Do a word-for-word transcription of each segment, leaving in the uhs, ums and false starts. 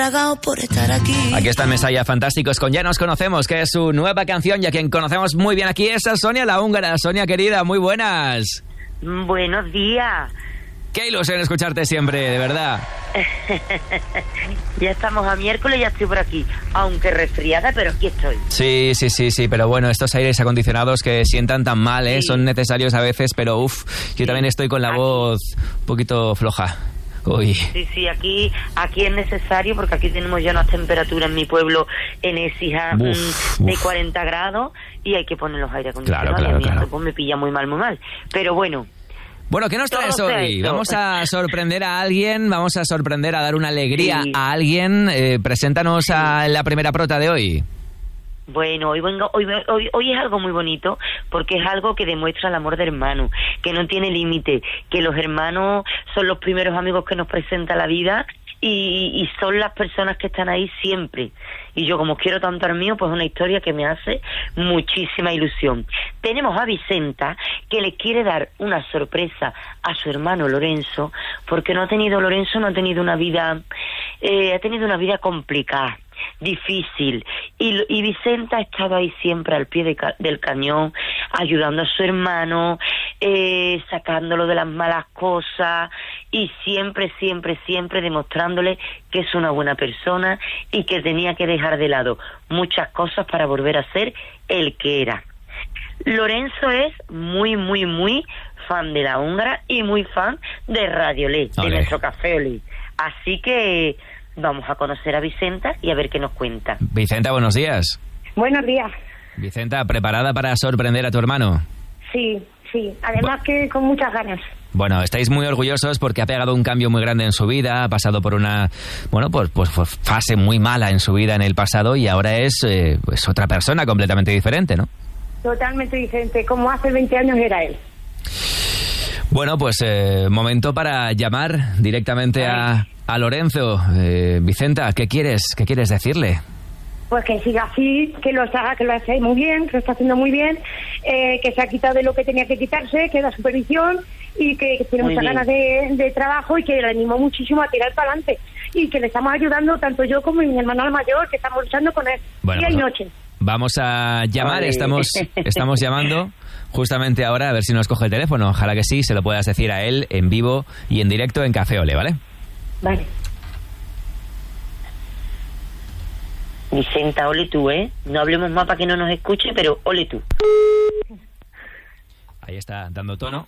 por estar aquí. Aquí está Mesaya Fantásticos con Ya nos conocemos, que es su nueva canción y a quien conocemos muy bien aquí es a Sonia la húngara. Sonia querida, muy buenas. Buenos días. Qué ilusión escucharte siempre, de verdad. Ya estamos a miércoles, ya estoy por aquí. Aunque resfriada, pero aquí estoy. Sí, sí, sí, sí, pero bueno, estos aires acondicionados que sientan tan mal, ¿eh? Sí. Son necesarios a veces, pero uff, yo sí. también estoy con la aquí. voz un poquito floja. Uy. Sí, sí, aquí aquí es necesario porque aquí tenemos ya unas temperaturas en mi pueblo en Écija uf, de uf. cuarenta grados y hay que poner los aires acondicionados. Claro, claro, y a mí claro. esto pues me pilla muy mal, muy mal. Pero bueno. Bueno, ¿qué nos traes hoy? Vamos a sorprender a alguien, vamos a sorprender, a dar una alegría sí. a alguien. Eh, preséntanos sí. a la primera prota de hoy. Bueno, hoy, vengo, hoy, hoy, hoy es algo muy bonito porque es algo que demuestra el amor de hermano, que no tiene límite, que los hermanos son los primeros amigos que nos presenta la vida y, y son las personas que están ahí siempre. Y yo, como quiero tanto al mío, pues es una historia que me hace muchísima ilusión. Tenemos a Vicenta, que le quiere dar una sorpresa a su hermano Lorenzo, porque no ha tenido, Lorenzo no ha tenido una vida, eh, ha tenido una vida complicada, difícil, y, y Vicenta ha estado ahí siempre al pie de ca- del cañón, ayudando a su hermano, eh, sacándolo de las malas cosas, y siempre, siempre, siempre demostrándole que es una buena persona y que tenía que dejar de lado muchas cosas para volver a ser el que era. Lorenzo es muy, muy, muy fan de la húngara y muy fan de Radio Olé, de nuestro Café Olé. Así que vamos a conocer a Vicenta y a ver qué nos cuenta. Vicenta, buenos días. Buenos días. Vicenta, ¿preparada para sorprender a tu hermano? Sí, sí. Además Bu- que con muchas ganas. Bueno, estáis muy orgullosos porque ha pegado un cambio muy grande en su vida, ha pasado por una, bueno, pues, pues fase muy mala en su vida en el pasado y ahora es eh, pues otra persona completamente diferente, ¿no? Totalmente diferente. Como hace veinte años era él. Bueno, pues eh, momento para llamar directamente a, a Lorenzo. Eh, Vicenta, ¿qué quieres? ¿Qué quieres decirle? Pues que siga así, que lo haga, que lo hace muy bien, que lo está haciendo muy bien, eh, que se ha quitado de lo que tenía que quitarse, que da supervisión y que, que tiene muy muchas bien. ganas de, de trabajo y que le animó muchísimo a tirar para adelante y que le estamos ayudando tanto yo como mi hermano mayor, que estamos luchando con él bueno, día y noche. Vamos a llamar, estamos estamos llamando justamente ahora a ver si nos coge el teléfono. Ojalá que sí, se lo puedas decir a él en vivo y en directo en Café Olé, ¿vale? Vale. Vicenta, ole tú, ¿eh? No hablemos más para que no nos escuche, pero ole tú. Ahí está, dando tono.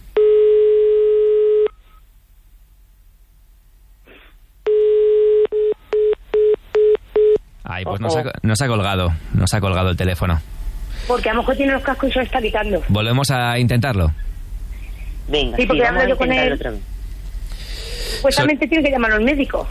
Ay, pues nos ha, nos ha colgado, nos ha colgado el teléfono. Porque a lo mejor tiene los cascos y se lo está quitando. Volvemos a intentarlo. Venga, sí, porque sí, hablo yo con él. Otra vez. Supuestamente so- tiene que llamar al médico.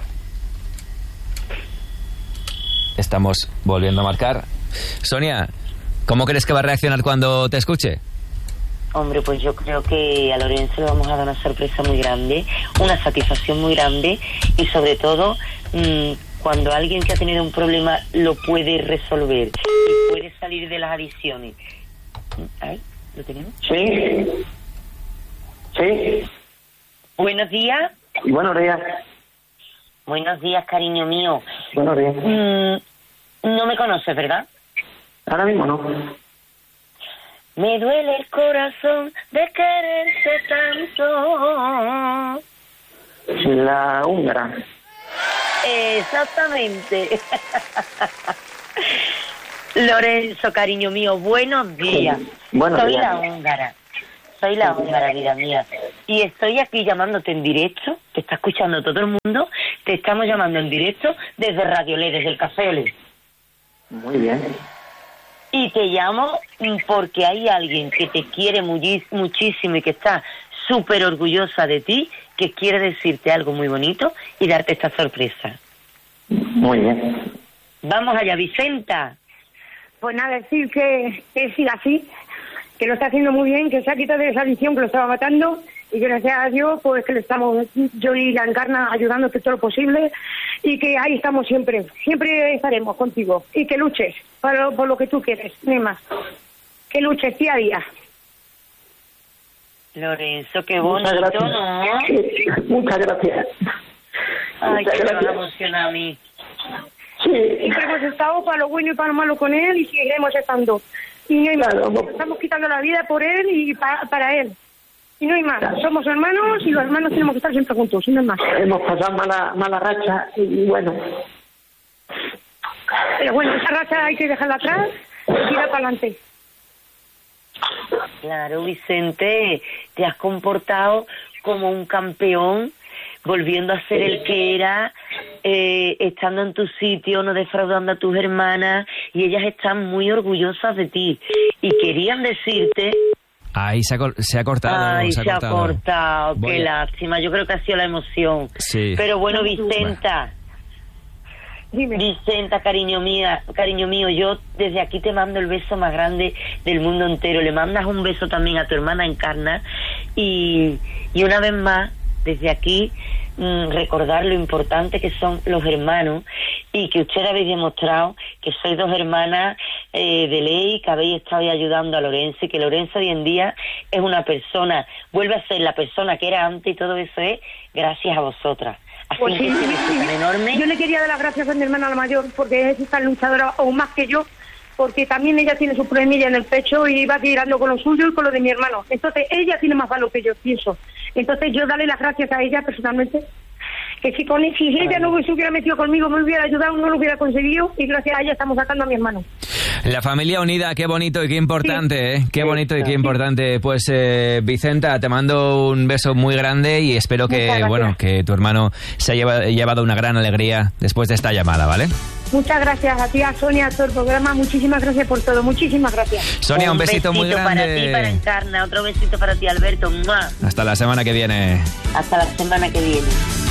Estamos volviendo a marcar. Sonia, ¿cómo crees que va a reaccionar cuando te escuche? Hombre, pues yo creo que a Lorenzo le vamos a dar una sorpresa muy grande, una satisfacción muy grande y sobre todo mmm, cuando alguien que ha tenido un problema lo puede resolver y puede salir de las adicciones. ¿Ay? ¿Lo tenemos? Sí. Sí. Buenos días. Buenos días. Buenos días, cariño mío. Buenos días. Mm, no me conoces, ¿verdad? Ahora mismo no. Me duele el corazón de quererte tanto. La húngara. Exactamente. Lorenzo, cariño mío, buenos días. Sí. Buenos Soy días. la húngara. Soy la húngara, vida mía. Y estoy aquí llamándote en directo. Te está escuchando todo el mundo. Te estamos llamando en directo desde Radio Olé, desde el Café Olé. Muy bien. Y te llamo porque hay alguien que te quiere muy, muchísimo y que está súper orgullosa de ti, que quiere decirte algo muy bonito y darte esta sorpresa. Muy bien. Vamos allá, Vicenta. Pues nada, decir que, que siga así, que lo está haciendo muy bien, que se ha quitado de esa adicción que lo estaba matando y que gracias a Dios pues que le estamos, yo y la Encarna, ayudándote todo lo posible y que ahí estamos siempre, siempre estaremos contigo y que luches por lo, por lo que tú quieres, ni más, que luches día a día. Lorenzo, qué bonito, ¿no? Muchas gracias. Ay, Muchas que me gracias. emociona a mí. Sí. Siempre hemos estado para lo bueno y para lo malo con él y seguiremos estando. Y no hay más. Claro. Nos estamos quitando la vida por él y pa- para él. Y no hay más. Claro. Somos hermanos y los hermanos tenemos que estar siempre juntos. Y no hay más. Hemos pasado mala, mala racha y bueno. Pero bueno, esa racha hay que dejarla atrás y tirar para adelante. Claro, Vicente, te has comportado como un campeón, volviendo a ser el que era, eh, estando en tu sitio, no defraudando a tus hermanas, y ellas están muy orgullosas de ti. Y querían decirte... Ahí se ha, cor- se ha cortado. Ay, se ha se ha cortado. cortado, Voy qué a- lástima. Yo creo que ha sido la emoción. Sí. Pero bueno, Vicenta... Dime. Vicenta, cariño mía, cariño mío, yo desde aquí te mando el beso más grande del mundo entero. Le mandas un beso también a tu hermana Encarna y, y una vez más, desde aquí, mmm, recordar lo importante que son los hermanos y que ustedes habéis demostrado que sois dos hermanas eh, de ley, que habéis estado ahí ayudando a Lorenzo y que Lorenzo hoy en día es una persona, vuelve a ser la persona que era antes y todo eso es gracias a vosotras. Así Pues que sí, ese beso sí. tan enorme. Yo le quería dar las gracias a mi hermana la mayor porque es tan luchadora aún más que yo, porque también ella tiene su problemilla en el pecho y va tirando con lo suyo y con lo de mi hermano. Entonces ella tiene más valor que yo, pienso. Entonces yo darle las gracias a ella personalmente, que si, con, si ella no se hubiera metido conmigo, me hubiera ayudado, no lo hubiera conseguido y gracias a ella estamos sacando a mi hermano. La familia unida, qué bonito y qué importante, ¿eh? Qué bonito y qué Sí. importante. Pues, eh, Vicenta, te mando un beso muy grande y espero Muchas que, gracias. bueno, que tu hermano se haya llevado una gran alegría después de esta llamada, ¿vale? Muchas gracias a ti, a Sonia, a todo el programa. Muchísimas gracias por todo. Muchísimas gracias. Sonia, un, besito, muy grande. para ti, para Encarna. Otro besito para ti, Alberto. ¡Mua! Hasta la semana que viene. Hasta la semana que viene.